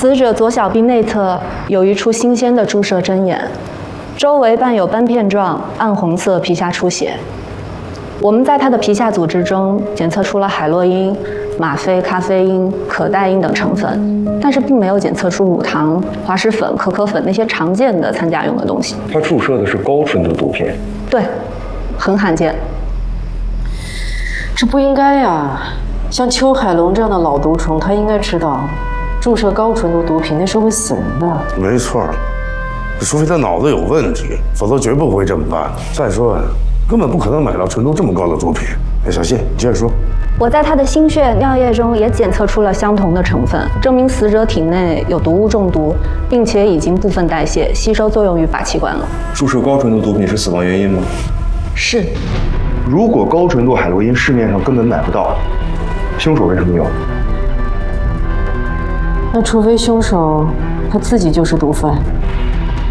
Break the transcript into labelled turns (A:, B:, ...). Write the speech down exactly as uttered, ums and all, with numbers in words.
A: 死者左小臂内侧有一处新鲜的注射针眼，周围伴有斑片状暗红色皮下出血。我们在他的皮下组织中检测出了海洛因、吗啡、咖啡因、可待因等成分，但是并没有检测出乳糖、滑石粉、可可粉那些常见的参加用的东西。
B: 他注射的是高纯度毒品，
A: 对，很罕见。
C: 这不应该呀！像邱海龙这样的老毒虫，他应该知道，注射高纯度毒品那是会死人的。
D: 没错，除非他脑子有问题，否则绝不会这么办。再说，根本不可能买到纯度这么高的毒品。哎，小谢，你接着说。
A: 我在他的心血、尿液中也检测出了相同的成分，证明死者体内有毒物中毒，并且已经部分代谢、吸收作用于靶器官了。
B: 注射高纯度毒品是死亡原因吗？
A: 是。
B: 如果高纯度海洛因市面上根本买不到，凶手为什么有？
C: 那除非凶手他自己就是毒贩。